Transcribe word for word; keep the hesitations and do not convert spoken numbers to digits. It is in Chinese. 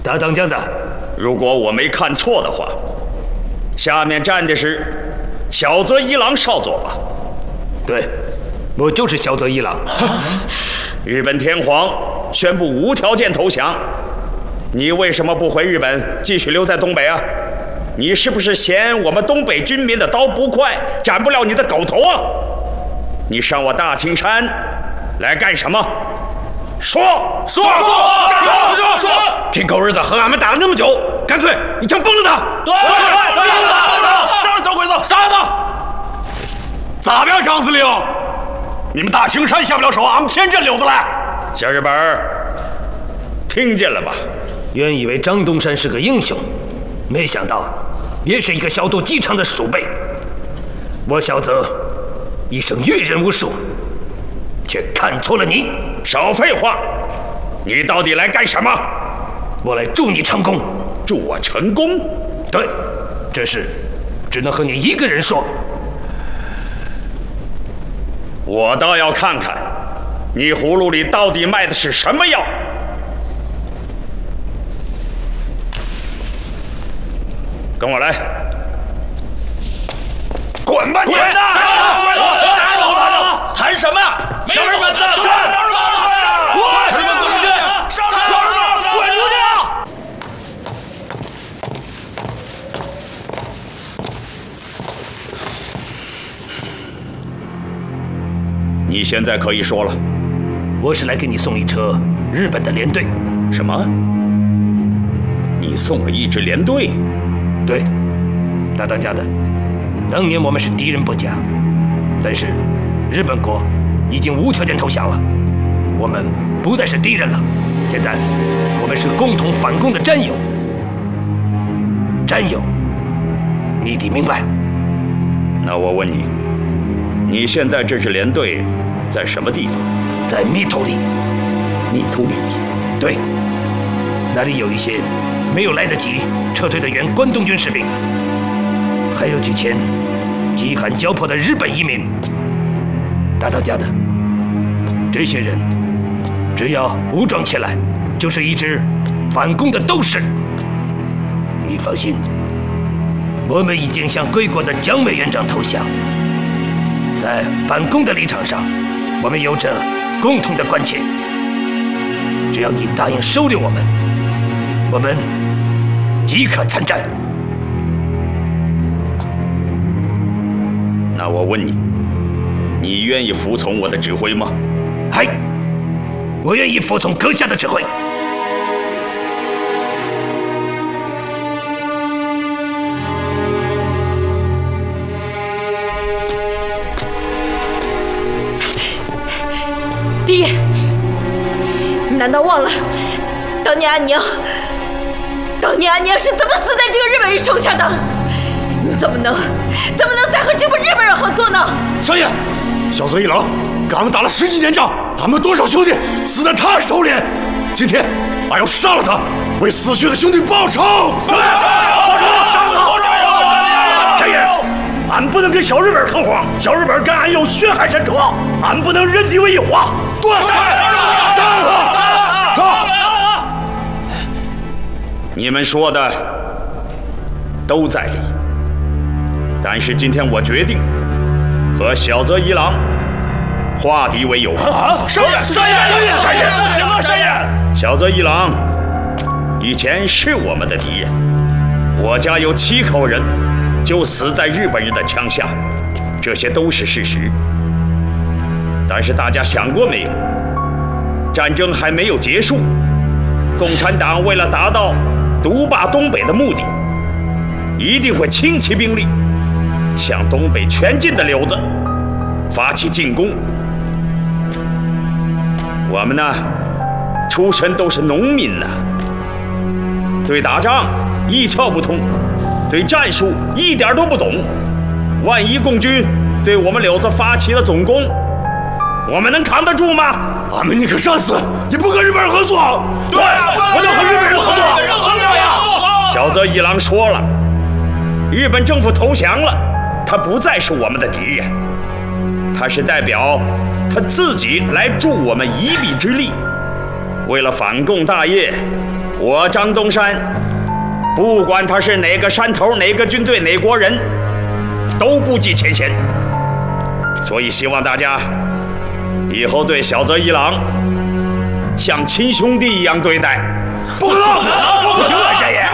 大当家的， 如果我没看错的话，下面站的是小泽一郎少佐吧？ 对，我就是小泽一郎。 日本天皇宣布无条件投降，你为什么不回日本，继续留在东北啊？你是不是嫌我们东北军民的刀不快，斩不了你的狗头啊？你上我大青山来干什么？说说说说说！这狗日的和俺们打了那么久，干脆一枪崩了他！ 对对对，杀了小鬼子，杀了他！ 咋样，张司令？你们大青山下不了手，俺们偏镇溜子来。 小日本儿，听见了吧？ 原以为张东山是个英雄，没想到也是一个小肚鸡肠的鼠辈。我小泽一生阅人无数，却看错了你。 少废话！你到底来干什么？ 我来助你成功。 助我成功？ 对，这事只能和你一个人说。 我倒要看看，你葫芦里到底卖的是什么药。跟我来。 滚吧你！ 滚呐！杀了我！谈什么呀？小日本子！滚！小日本滚出去！小日本滚出去！ 你现在可以说了， 我是来给你送一车日本的连队。 什么？你送了一支连队？ 对，大当家的，当年我们是敌人不假，但是日本国已经无条件投降了，我们不再是敌人了。现在我们是共同反共的战友。战友，你得明白。 那我问你，你现在这支连队在什么地方？ 在密头里。 密头里？ 对，那里有一些没有来得及撤退的原关东军士兵，还有几千饥寒交迫的日本移民。大当家的，这些人只要武装起来，就是一支反共的斗士。你放心，我们已经向归国的蒋委员长投降。在反共的立场上，我们有着共同的关切。只要你答应收留我们，我们即可参战。 那我问你，你愿意服从我的指挥吗？ 嗨，我愿意服从阁下的指挥。 爹，你难道忘了当年安娘？当年安娘是怎么死在这个日本人手下的？你怎么能怎么能再和这部日本人合作呢？ 少爷，小泽一郎跟俺们打了十几年仗，俺们多少兄弟死在他手里。今天俺要杀了他，为死去的兄弟报仇！报仇！少爷，俺不能跟小日本合伙，小日本跟俺有血海深仇，俺不能认敌为友啊！对，杀了他！杀！ 你们说的都在理，但是今天我决定和小泽一郎化敌为友。 啊！少爷，少爷，少爷，少爷， 不行啊，少爷！ 小泽一郎以前是我们的敌人，我家有七口人就死在日本人的枪下，这些都是事实。但是大家想过没有，战争还没有结束，共产党为了达到独霸东北的目的，一定会倾其兵力，向东北全境的柳子发起进攻。我们呢，出身都是农民呐，对打仗一窍不通，对战术一点都不懂。万一共军对我们柳子发起了总攻，我们能扛得住吗？ 俺们宁可战死，也不和日本人合作。 对， 不能和日本人合作。 人合作呀！ 小泽一郎说了，日本政府投降了，他不再是我们的敌人，他是代表他自己来助我们一臂之力。为了反共大业， 我张东山，不管他是哪个山头、哪个军队、哪国人，都不计前嫌。所以希望大家以后对小泽一郎像亲兄弟一样对待。 不可能！ 不行，万山爷。